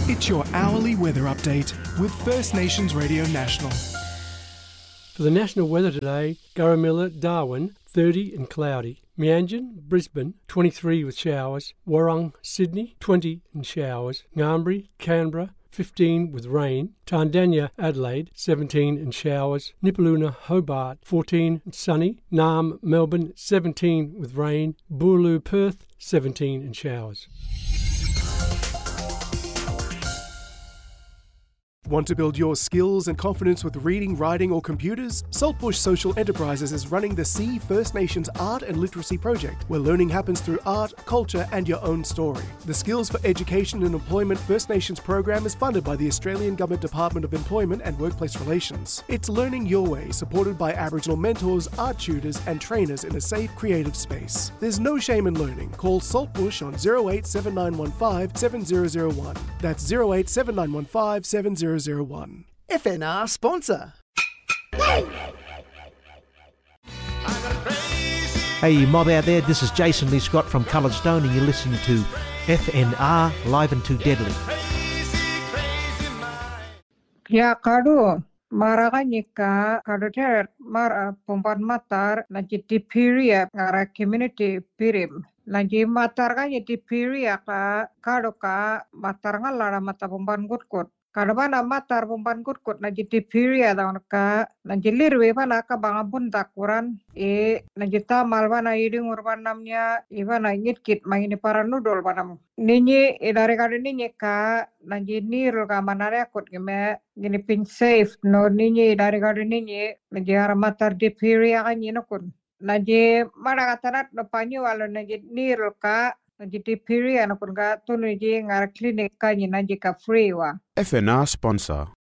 It's your hourly weather update with First Nations Radio National. For the national weather today, Garramilla, Darwin, 30 and cloudy. Meanjin, Brisbane, 23 with showers. Warrung, Sydney, 20 and showers. Ngambri, Canberra, 15 with rain. Tandanya, Adelaide, 17 and showers. Nipaluna, Hobart, 14 and sunny. Naarm, Melbourne, 17 with rain. Boorloo, Perth, 17 and showers. Want to build your skills and confidence with reading, writing or computers? Saltbush Social Enterprises is running the See First Nations Art and Literacy Project, where learning happens through art, culture and your own story. The Skills for Education and Employment First Nations program is funded by the Australian Government Department of Employment and Workplace Relations. It's learning your way, supported by Aboriginal mentors, art tutors and trainers in a safe, creative space. There's no shame in learning. Call Saltbush on 087915 7001. That's 087915 7001. FNR sponsor. Hey, you mob out there, this is Jason Lee Scott from Coloured Stone and you're listening to FNR Live and Too Deadly. Ya kadu maraganyika kadu ter mar pompan matar lanjut di piria ngara community pirim lanjut matar kan di piria ka kadu ka matar ngalara mata pompan kutkut. Kadang-kadang matar pompan kutkut lanjut di piria tahun ka lanjut lirwe pana ka bangapun takuran lanjut tamal pana iding urban namnya ivana nyitkit maini para nudol panam ninyi dari kadu ninyi ka lanjut nirul ka manare akut gime gini pin safe no ninyi dari kadu ninyi lanjut ara matar di piria kan yinokun lanjut mana katanat no panyu walau lanjut nirul ka lanjut di piria nokun ka tunu ji ngara klinik ka nyina jika free wa FNR sponsor